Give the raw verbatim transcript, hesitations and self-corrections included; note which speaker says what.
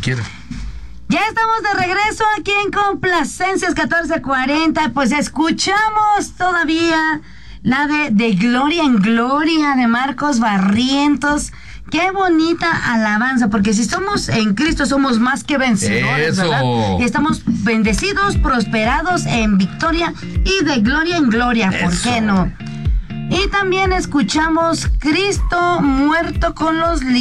Speaker 1: quiera.
Speaker 2: Ya estamos de regreso aquí en Complacencias catorce cuarenta. Pues escuchamos todavía la de De Gloria en Gloria de Marcos Barrientos. Qué bonita alabanza, porque si somos en Cristo somos más que vencedores,
Speaker 1: Eso.
Speaker 2: ¿verdad? Y estamos bendecidos, prosperados en victoria y de gloria en gloria, ¿por
Speaker 1: Eso.
Speaker 2: qué no? Y también escuchamos Cristo muerto con los